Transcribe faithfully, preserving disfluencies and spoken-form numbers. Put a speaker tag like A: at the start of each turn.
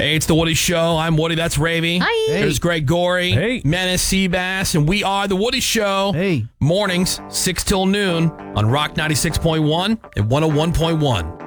A: Hey, it's the Woody Show. I'm Woody. That's Ravy.
B: Hi.
C: Hey.
A: There's Greg Gorey.
C: Hey.
A: Menace Seabass. And we are the Woody Show.
C: Hey.
A: Mornings, six till noon on Rock ninety-six point one and one oh one point one.